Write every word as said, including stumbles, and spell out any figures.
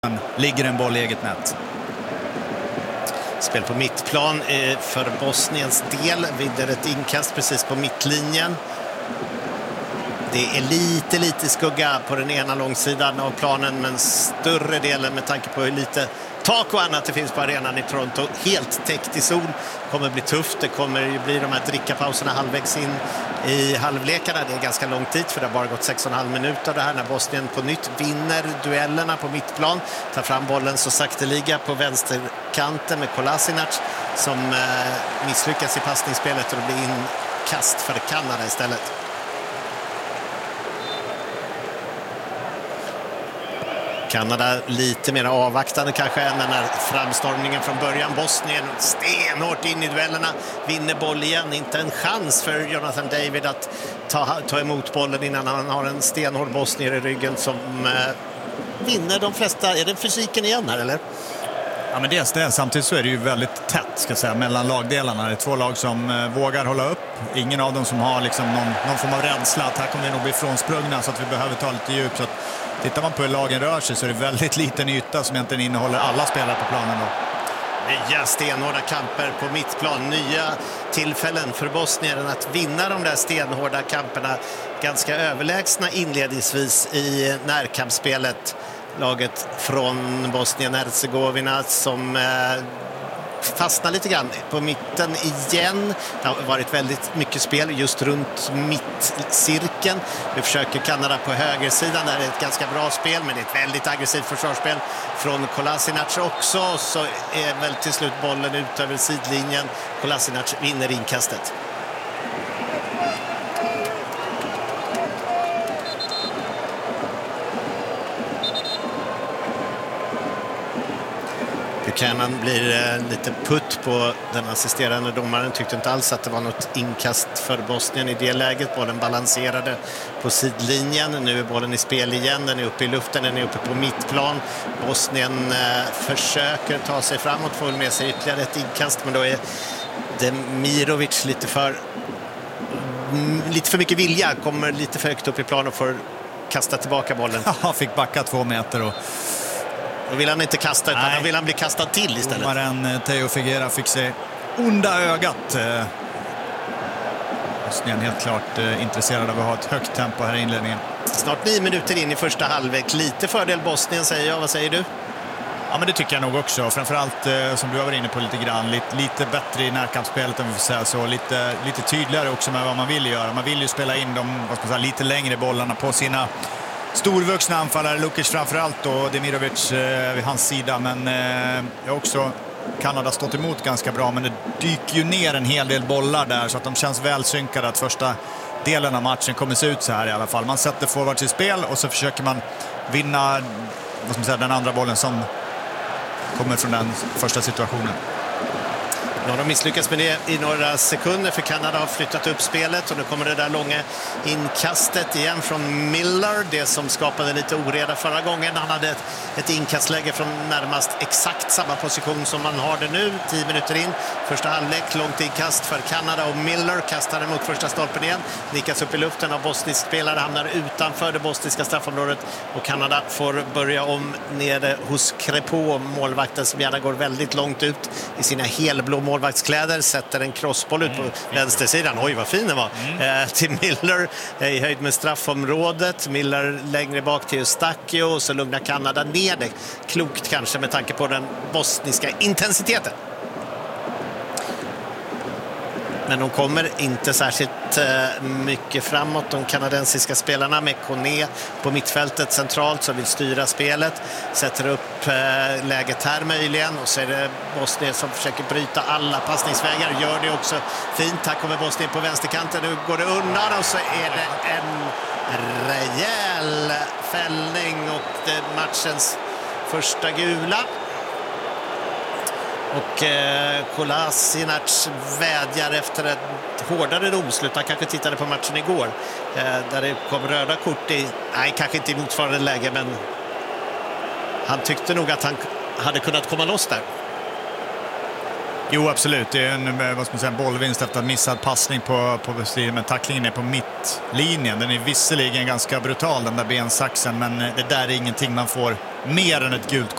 ligger en boll i eget nät. Spel på mittplan för Bosniens del. Vidare ett inkast precis på mittlinjen. Det är lite, lite skugga på den ena långsidan av planen, men större delen med tanke på hur lite tak och annat det finns på arenan i Toronto. Helt täckt i sol. Kommer bli tufft. Det kommer ju bli de här drickapauserna halvvägs in i halvlekarna. Det är ganska långt dit, för det har bara gått sex och en halv minut av det här när Bosnien på nytt vinner duellerna på mittplan. Tar fram bollen så sakteliga på vänsterkanten med Kolasinac som eh, misslyckas i passningsspelet och det blir inkast för Kanada istället. Kanada lite mer avvaktande kanske än den här framstormningen från början. Bosnien stenhårt in i duellerna, vinner boll igen. Inte en chans för Jonathan David att ta, ta emot bollen innan han har en stenhård bosnier i ryggen som eh, vinner de flesta. Är det fysiken igen här eller? Ja, men dels det. Samtidigt så är det ju väldigt tätt ska jag säga, mellan lagdelarna. Det är två lag som eh, vågar hålla upp. Ingen av dem som har liksom någon, någon form av rädsla att här kommer det nog bli frånsprungna så att vi behöver ta lite djup. Så att, tittar man på hur lagen rör sig så är det väldigt liten yta som egentligen innehåller alla spelare på planen då. Nya stenhårda kamper på mittplan. Nya tillfällen för Bosnien att vinna de där stenhårda kamperna. Ganska överlägsna inledningsvis i närkampsspelet. Laget från Bosnien-Herzegovina som eh, fastnar lite grann på mitten igen. Det har varit väldigt mycket spel just runt mittcirkeln. Vi försöker Kanada på högersidan. Där är ett ganska bra spel, men det är ett väldigt aggressivt försvarsspel från Kolasinac också. Så är väl till slut bollen ut över sidlinjen. Kolasinac vinner inkastet. Buchanan blir eh, lite putt på den assisterande domaren. Tyckte inte alls att det var något inkast för Bosnien i det läget. Bollen balanserade på sidlinjen. Nu är bollen i spel igen. Den är uppe i luften, den är uppe på mittplan. Bosnien eh, försöker ta sig framåt, får med sig ytterligare ett inkast. Men då är Demirovic lite för mm, lite för mycket vilja. Kommer lite för högt upp i plan och får kasta tillbaka bollen. Ja, fick backa två meter och då vill han inte kasta, utan då vill han bli kastad till istället. Domaren Teo Figuera fick se onda ögat. Bosnien helt klart eh, intresserad av att ha ett högt tempo här i inledningen. Snart nio minuter in i första halvlek. Lite fördel Bosnien säger jag. Vad säger du? Ja, men det tycker jag nog också. Framförallt eh, som du har varit inne på lite grann. Lite, lite bättre i närkampsspelet om vi får säga så. Lite, lite tydligare också med vad man vill göra. Man vill ju spela in de vad ska man säga, lite längre bollarna på sina storvuxna anfallare, Lukic framförallt och Demirovic eh, vid hans sida, men eh, jag också Kanada stått emot ganska bra, men det dyker ju ner en hel del bollar där så att de känns väl synkade att första delen av matchen kommer se ut så här i alla fall. Man sätter forwards i spel och så försöker man vinna vad ska man säga, den andra bollen som kommer från den första situationen. Nu har de misslyckats med det i några sekunder för Kanada har flyttat upp spelet och nu kommer det där långa inkastet igen från Miller, det som skapade lite oreda förra gången. Han hade ett, ett inkastläge från närmast exakt samma position som man har det nu, tio minuter in. Första halvlek, långt inkast för Kanada och Miller kastar den mot första stolpen igen. Nickas upp i luften av bosnisk spelare, hamnar utanför det bosniska straffområdet och Kanada får börja om nere hos Crepeau, målvakten som gärna går väldigt långt ut i sina helblå målvaktskläder, sätter en crossboll ut på mm, vänstersidan. Oj, vad fin den var. Mm. Eh, till Miller eh, i höjd med straffområdet. Miller längre bak till Eustachio och så lugnar Kanada ner det. Klokt kanske med tanke på den bosniska intensiteten. Men de kommer inte särskilt eh, mycket framåt, de kanadensiska spelarna, med Kone på mittfältet centralt som vill styra spelet. Sätter upp eh, läget här möjligen och så är det Bosnien som försöker bryta alla passningsvägar. Gör det också fint. Här kommer Bosnien på vänsterkanten. Nu går det undan och så är det en rejäl fällning och det är matchens första gula. Och eh, Kolasinac vädjar efter ett hårdare domslut. Han kanske tittade på matchen igår eh, där det kom röda kort i, nej kanske inte i motsvarande läge, men han tyckte nog att han hade kunnat komma loss där. Jo, absolut. Det är en, vad ska man säga, en bollvinst efter en missad passning på, på men tacklingen är på mittlinjen. Den är visserligen ganska brutal, den där bensaxen, men det där är ingenting man får mer än ett gult